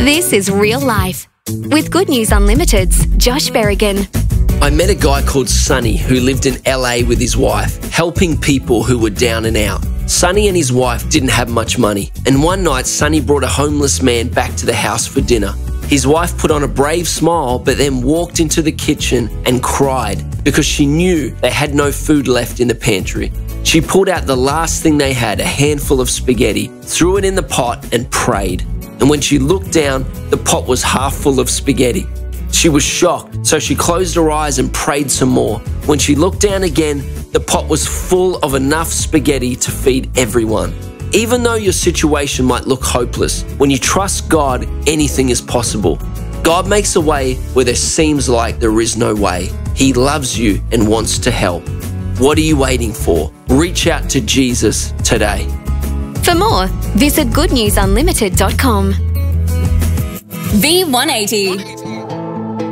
This is Real Life with Good News Unlimited's Josh Berrigan. I met a guy called Sonny who lived in LA with his wife, helping people who were down and out. Sonny and his wife didn't have much money, and one night Sonny brought a homeless man back to the house for dinner. His wife put on a brave smile, but then walked into the kitchen and cried because she knew they had no food left in the pantry. She pulled out the last thing they had, a handful of spaghetti, threw it in the pot and prayed. And when she looked down, the pot was half full of spaghetti. She was shocked, so she closed her eyes and prayed some more. When she looked down again, the pot was full of enough spaghetti to feed everyone. Even though your situation might look hopeless, when you trust God, anything is possible. God makes a way where there seems like there is no way. He loves you and wants to help. What are you waiting for? Reach out to Jesus today. For more, visit goodnewsunlimited.com. V180.